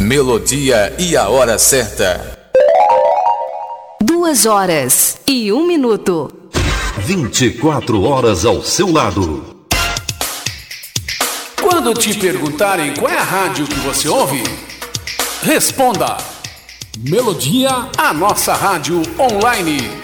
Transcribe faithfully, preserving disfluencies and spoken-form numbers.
Melodia e a hora certa. Duas horas e um minuto. vinte e quatro horas ao seu lado. Quando te perguntarem qual é a rádio que você ouve, responda: Melodia, a nossa rádio online.